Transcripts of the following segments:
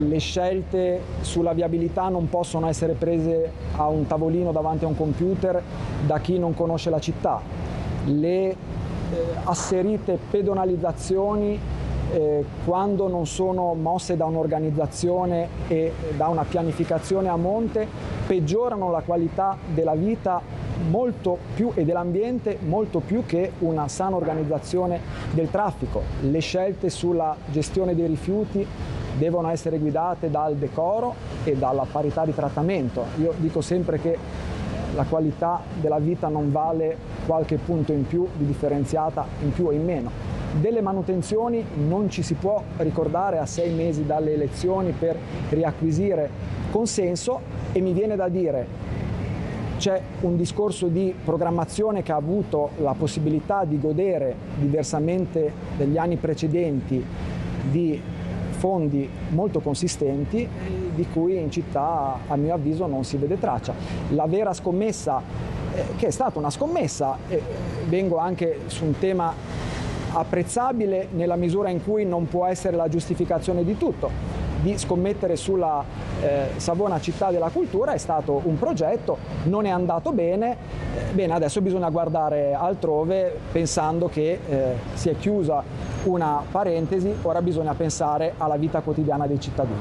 Le scelte sulla viabilità non possono essere prese a un tavolino davanti a un computer da chi non conosce la città. Le asserite pedonalizzazioni, quando non sono mosse da un'organizzazione e da una pianificazione a monte, peggiorano la qualità della vita molto più e dell'ambiente molto più che una sana organizzazione del traffico. Le scelte sulla gestione dei rifiuti devono essere guidate dal decoro e dalla parità di trattamento. Io dico sempre che la qualità della vita non vale qualche punto in più di differenziata in più o in meno. Delle manutenzioni non ci si può ricordare a 6 mesi dalle elezioni per riacquisire consenso, e mi viene da dire: c'è un discorso di programmazione che ha avuto la possibilità di godere, diversamente dagli anni precedenti, di fondi molto consistenti, di cui in città a mio avviso non si vede traccia. La vera scommessa, che è stata una scommessa, vengo anche su un tema apprezzabile nella misura in cui non può essere la giustificazione di tutto, di scommettere sulla Savona città della cultura, è stato un progetto, non è andato bene, bene, adesso bisogna guardare altrove pensando che si è chiusa una parentesi, ora bisogna pensare alla vita quotidiana dei cittadini.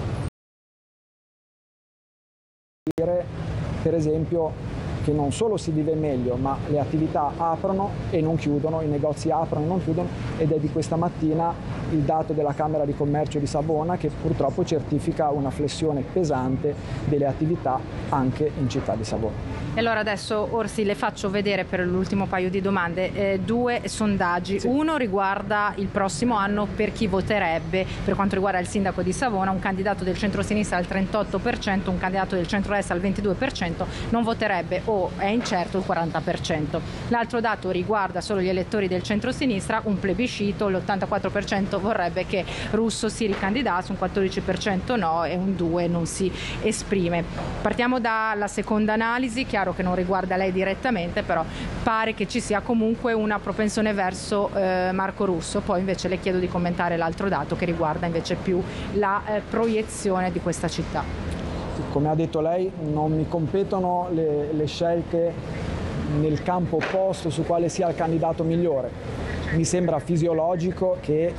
Per esempio che non solo si vive meglio, ma le attività aprono e non chiudono, i negozi aprono e non chiudono, ed è di questa mattina il dato della Camera di Commercio di Savona che purtroppo certifica una flessione pesante delle attività anche in città di Savona. E allora adesso Orsi le faccio vedere per l'ultimo paio di domande 2 sondaggi. Sì. Uno riguarda il prossimo anno per chi voterebbe per quanto riguarda il sindaco di Savona, un candidato del centro-sinistra al 38%, un candidato del centro-destra al 22%, non voterebbe o è incerto il 40%. L'altro dato riguarda solo gli elettori del centro-sinistra, un plebiscito, l'84% vorrebbe che Russo si ricandidasse, un 14% no e un 2% non si esprime. Partiamo dalla seconda analisi, chiaro che non riguarda lei direttamente, però pare che ci sia comunque una propensione verso Marco Russo, poi invece le chiedo di commentare l'altro dato che riguarda invece più la proiezione di questa città. Come ha detto lei, non mi competono le scelte nel campo opposto su quale sia il candidato migliore. Mi sembra fisiologico che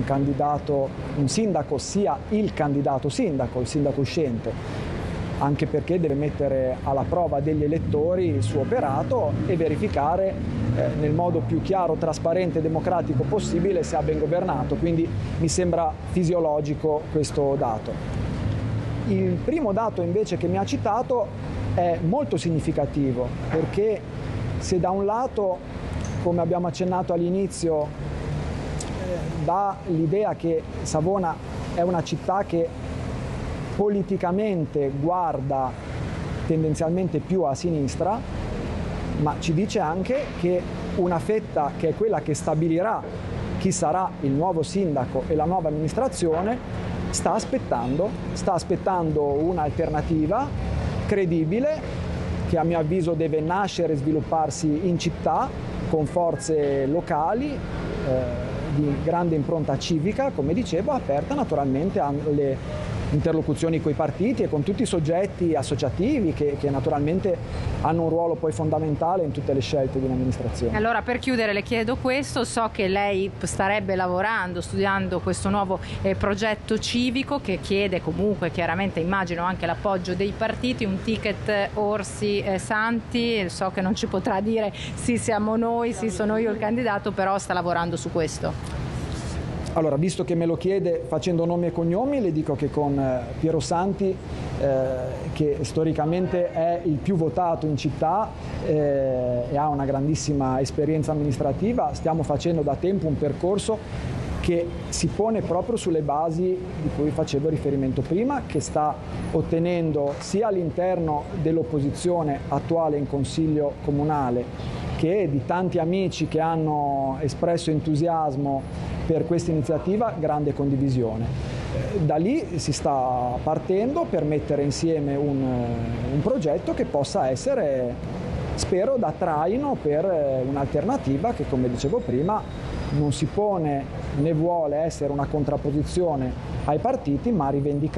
un sindaco sia il candidato sindaco, il sindaco uscente, anche perché deve mettere alla prova degli elettori il suo operato e verificare nel modo più chiaro, trasparente e democratico possibile se ha ben governato, quindi mi sembra fisiologico questo dato. Il primo dato invece che mi ha citato è molto significativo, perché se da un lato, come abbiamo accennato all'inizio, dà l'idea che Savona è una città che politicamente guarda tendenzialmente più a sinistra, ma ci dice anche che una fetta che è quella che stabilirà chi sarà il nuovo sindaco e la nuova amministrazione sta aspettando un'alternativa credibile che a mio avviso deve nascere e svilupparsi in città con forze locali di grande impronta civica, come dicevo, aperta naturalmente alle interlocuzioni con i partiti e con tutti i soggetti associativi che naturalmente hanno un ruolo poi fondamentale in tutte le scelte di un'amministrazione. Allora, per chiudere le chiedo questo: so che lei starebbe lavorando, studiando questo nuovo progetto civico che chiede comunque chiaramente, immagino, anche l'appoggio dei partiti, un ticket Orsi Santi, so che non ci potrà dire sì siamo noi, sì sono io il candidato, però sta lavorando su questo. Allora, visto che me lo chiede facendo nomi e cognomi, le dico che con Piero Santi, che storicamente è il più votato in città e ha una grandissima esperienza amministrativa, stiamo facendo da tempo un percorso che si pone proprio sulle basi di cui facevo riferimento prima, che sta ottenendo sia all'interno dell'opposizione attuale in Consiglio Comunale che di tanti amici che hanno espresso entusiasmo per questa iniziativa, grande condivisione. Da lì si sta partendo per mettere insieme un progetto che possa essere, spero, da traino per un'alternativa che, come dicevo prima, non si pone né vuole essere una contrapposizione ai partiti, ma rivendica